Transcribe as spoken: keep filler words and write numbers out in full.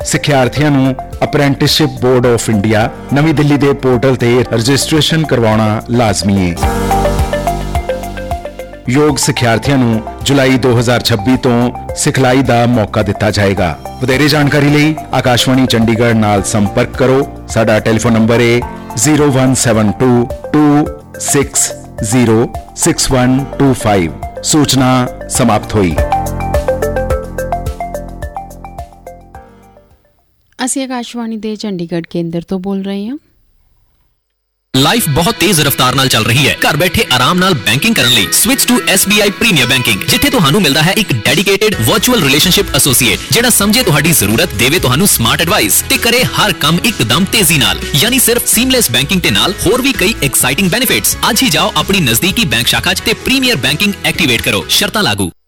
ਸਿੱਖਿਆਰਥੀਆਂ ਨੂੰ apprenticeship board of India ਨਵੀਂ ਦਿੱਲੀ ਦੇ ਪੋਰਟਲ ਤੇ ਰਜਿਸਟ੍ਰੇਸ਼ਨ ਕਰਵਾਉਣਾ ਲਾਜ਼ਮੀ ਹੈ। ਯੋਗ ਸਿੱਖਿਆਰਥੀਆਂ ਨੂੰ ਜੁਲਾਈ ਦੋ ਹਜ਼ਾਰ ਛੱਬੀ ਤੋਂ ਸਿਖਲਾਈ ਦਾ ਮੌਕਾ ਦਿੱਤਾ ਜਾਏਗਾ। ਵਧੇਰੇ ਜਾਣਕਾਰੀ ਲਈ ਆਕਾਸ਼ਵਾਣੀ ਚੰਡੀਗੜ੍ਹ ਨਾਲ ਸੰਪਰਕ ਕਰੋ। ਸਾਡਾ ਟੈਲੀਫੋਨ ਨੰਬਰ ਹੈ zero one seven to two six zero six one two five. ਸੂਚਨਾ ਸਮਾਪਤ ਹੋਈ। ਅਸੀਂ ਆਕਾਸ਼ਵਾਣੀ ਦੇ ਚੰਡੀਗੜ੍ਹ ਕੇਂਦਰ ਤੋਂ ਬੋਲ ਰਹੇ ਹਾਂ। ਲਾਈਫ ਬਹੁਤ ਤੇਜ਼ ਰਫ਼ਤਾਰ ਨਾਲ ਚੱਲ ਰਹੀ ਹੈ। ਘਰ ਬੈਠੇ ਆਰਾਮ ਨਾਲ ਬੈਂਕਿੰਗ ਕਰਨ ਲਈ switch to S B I premier banking, ਜਿੱਥੇ ਤੁਹਾਨੂੰ ਮਿਲਦਾ ਹੈ ਇੱਕ ਡੈਡੀਕੇਟਿਡ ਵਰਚੁਅਲ ਰਿਲੇਸ਼ਨਸ਼ਿਪ ਐਸੋਸੀਏਟ, ਜਿਹੜਾ ਸਮਝੇ ਤੁਹਾਡੀ ਜ਼ਰੂਰਤ, ਦੇਵੇ ਤੁਹਾਨੂੰ ਸਮਾਰਟ ਐਡਵਾਈਸ ਤੇ ਕਰੇ ਹਰ ਕੰਮ ਇੱਕਦਮ ਤੇਜ਼ੀ ਨਾਲ। ਯਾਨੀ ਸਿਰਫ ਸੀਮਲੈਸ ਬੈਂਕਿੰਗ ਦੇ ਨਾਲ ਹੋਰ ਵੀ ਕਈ ਐਕਸਾਈਟਿੰਗ ਬੈਨੀਫਿਟਸ। ਅੱਜ ਹੀ ਜਾਓ ਆਪਣੀ ਨਜ਼ਦੀਕੀ ਬੈਂਕ ਸ਼ਾਖਾ 'ਚ ਤੇ ਪ੍ਰੀਮੀਅਰ ਬੈਂਕਿੰਗ ਐਕਟੀਵੇਟ ਕਰੋ। ਸ਼ਰਤਾਂ ਲਾਗੂ।